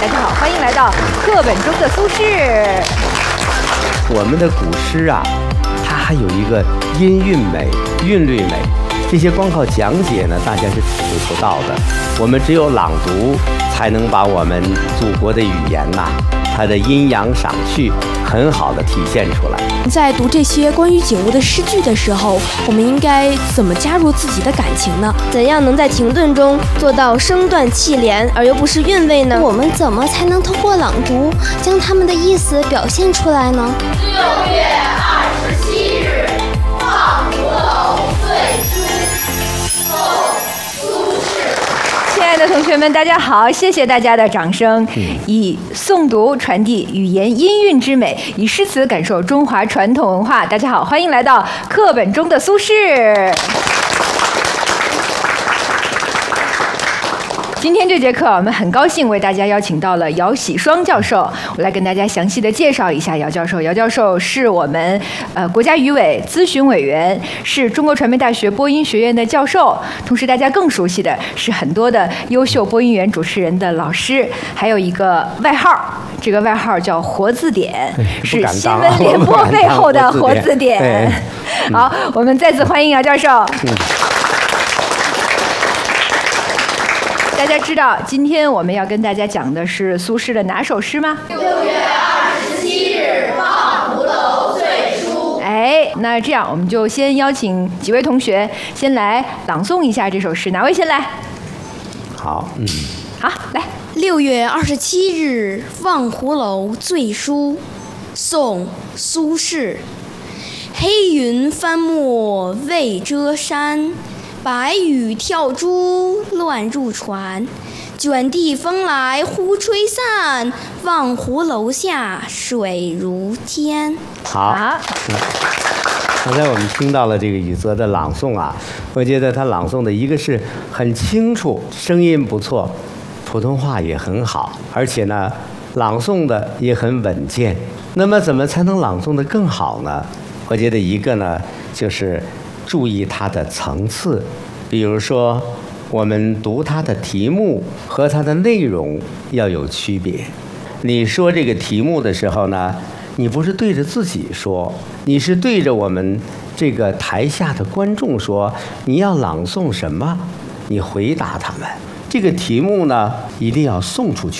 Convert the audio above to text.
大家好，欢迎来到课本中的苏轼。 我们的古诗啊，它还有一个音韵美、韵律美，这些光靠讲解呢，大家是体会不到的。我们只有朗读，才能把我们祖国的语言呐，它的阴阳赏趣很好的体现出来。 在读这些关于景物的诗句的时候，我们应该怎么加入自己的感情呢？ 怎样能在停顿中做到声断气连而又不失韵味呢？ 我们怎么才能通过朗读将他们的意思表现出来呢 ？6月27日，望湖楼醉书，宋·苏轼。 亲爱的同学们，大家好！谢谢大家的掌声。以诵读传递语言音韵之美，以诗词感受中华传统文化。大家好，欢迎来到课本中的苏轼。今天这节课，我们很高兴为大家邀请到了姚喜双教授，我来跟大家详细的介绍一下姚教授。姚教授是我们国家语委咨询委员，是中国传媒大学播音学院的教授，同时大家更熟悉的是很多的优秀播音员、主持人的老师，还有一个外号，这个外号叫活字典，是新闻联播背后的活字典。好，我们再次欢迎姚教授。大家知道今天我们要跟大家讲的是苏轼的哪首诗吗 ？6月27日，望湖楼醉书。 那这样我们就先邀请几位同学先来朗诵一下这首诗，哪位先来？ 好， 好，来。 6月27日，望湖楼醉书，宋·苏轼。黑云翻墨未遮山，白雨跳珠乱入船，卷地风来忽吹散，望湖楼下水如天。 好，刚才我们听到了这个宇泽的朗诵啊，我觉得他朗诵的一个是很清楚，声音不错，普通话也很好，而且呢，朗诵的也很稳健。那么怎么才能朗诵得更好呢？我觉得一个呢，就是注意它的层次，比如说我们读它的题目和它的内容要有区别。你说这个题目的时候呢，你不是对着自己说，你是对着我们这个台下的观众说，你要朗诵什么，你回答他们。这个题目呢，一定要送出去。